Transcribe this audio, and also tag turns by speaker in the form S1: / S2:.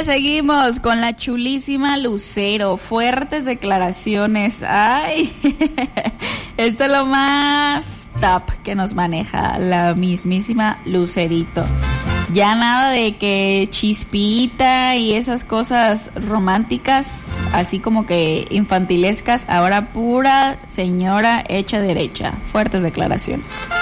S1: seguimos con la chulísima Lucero. Fuertes declaraciones. Ay, esto es lo más top que nos maneja la mismísima Lucerito. Ya nada de que chispita y esas cosas románticas, así como que infantilescas. Ahora pura señora hecha derecha. Fuertes declaraciones.